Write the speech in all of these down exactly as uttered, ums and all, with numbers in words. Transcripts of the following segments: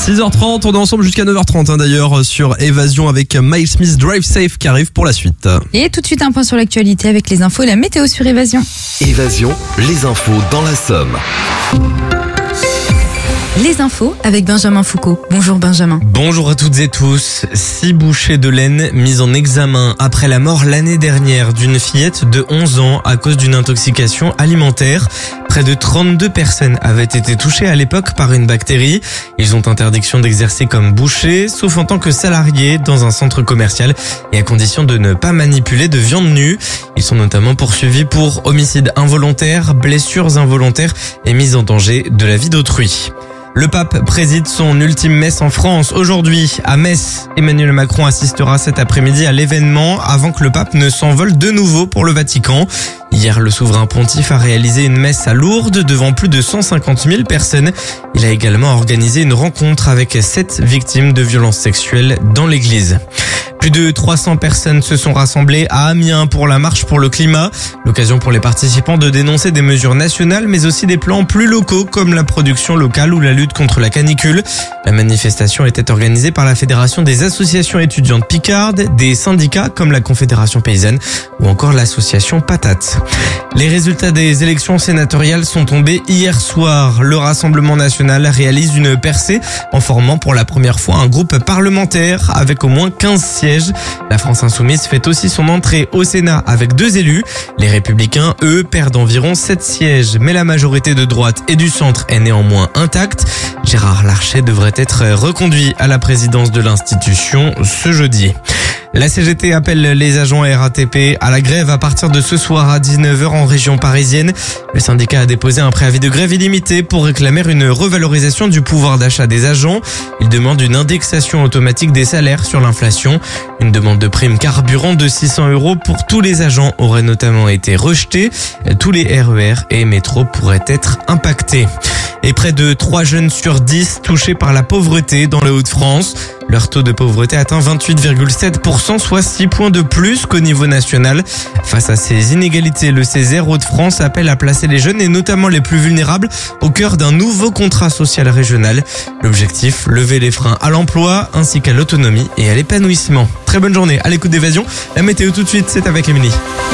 six heures trente, on est ensemble jusqu'à neuf heures trente hein, d'ailleurs sur Évasion avec Miles Smith, Drive Safe qui arrive pour la suite. Et tout de suite un point sur l'actualité avec les infos et la météo sur Évasion. Évasion, les infos dans la Somme. Les infos avec Benjamin Foucault. Bonjour Benjamin. Bonjour à toutes et tous. Six bouchers de laine mis en examen après la mort l'année dernière d'une fillette de onze ans à cause d'une intoxication alimentaire. Près de trente-deux personnes avaient été touchées à l'époque par une bactérie. Ils ont interdiction d'exercer comme bouchers, sauf en tant que salariés dans un centre commercial et à condition de ne pas manipuler de viande nue. Ils sont notamment poursuivis pour homicide involontaire, blessures involontaires et mise en danger de la vie d'autrui. Le pape préside son ultime messe en France aujourd'hui à Metz. Emmanuel Macron assistera cet après-midi à l'événement avant que le pape ne s'envole de nouveau pour le Vatican. Hier, le souverain pontife a réalisé une messe à Lourdes devant plus de cent cinquante mille personnes. Il a également organisé une rencontre avec sept victimes de violences sexuelles dans l'église. Plus de trois cents personnes se sont rassemblées à Amiens pour la marche pour le climat. L'occasion pour les participants de dénoncer des mesures nationales mais aussi des plans plus locaux comme la production locale ou la lutte contre la canicule. La manifestation était organisée par la Fédération des associations étudiantes picardes, des syndicats comme la Confédération paysanne ou encore l'association Patate. Les résultats des élections sénatoriales sont tombés hier soir. Le Rassemblement national réalise une percée en formant pour la première fois un groupe parlementaire avec au moins quinze sièges. La France Insoumise fait aussi son entrée au Sénat avec deux élus. Les Républicains, eux, perdent environ sept sièges, mais la majorité de droite et du centre est néanmoins intacte. Gérard Larcher devrait être reconduit à la présidence de l'institution ce jeudi. La C G T appelle les agents R A T P à la grève à partir de ce soir à dix-neuf heures en région parisienne. Le syndicat a déposé un préavis de grève illimité pour réclamer une revalorisation du pouvoir d'achat des agents. Il demande une indexation automatique des salaires sur l'inflation. Une demande de prime carburant de six cents euros pour tous les agents aurait notamment été rejetée. Tous les R E R et métros pourraient être impactés. Et près de trois jeunes sur dix touchés par la pauvreté dans les Hauts-de-France. Leur taux de pauvreté atteint vingt-huit virgule sept pour cent, soit six points de plus qu'au niveau national. Face à ces inégalités, le Césaire Hauts-de-France appelle à placer les jeunes et notamment les plus vulnérables au cœur d'un nouveau contrat social régional. L'objectif, lever les freins à l'emploi ainsi qu'à l'autonomie et à l'épanouissement. Très bonne journée à l'écoute d'Évasion. La météo tout de suite, c'est avec Émilie.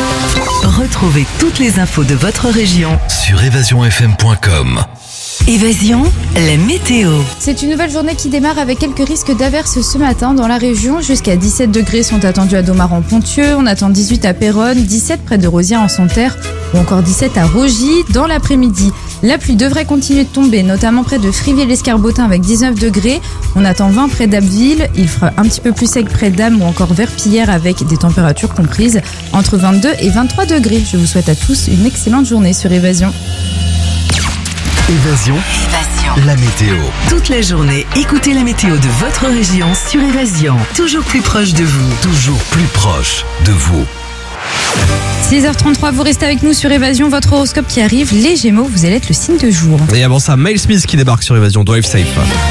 Retrouvez toutes les infos de votre région Sur évasion f m point com. Évasion, la météo. C'est une nouvelle journée qui démarre avec quelques risques d'averses ce matin dans la région. Jusqu'à dix-sept degrés sont attendus à Domaran-Ponthieu. On attend dix-huit à Péronne, dix-sept près de Rosières en Santerre ou encore dix-sept à Rogy. Dans l'après-midi, la pluie devrait continuer de tomber, notamment près de Frivier-l'Escarbotin avec dix-neuf degrés. On attend vingt près d'Abbeville. Il fera un petit peu plus sec près d'Am ou encore Verpillière avec des températures comprises entre vingt-deux et vingt-trois degrés. Je vous souhaite à tous une excellente journée sur Évasion. Évasion, Évasion, la météo. toute la journée, écoutez la météo de votre région sur Évasion. Toujours plus proche de vous. Toujours plus proche de vous. six heures trente-trois, vous restez avec nous sur Évasion, votre horoscope qui arrive. Les Gémeaux, vous allez être le signe de jour. Et avant ça, Miles Smith qui débarque sur Évasion, Drive Safe.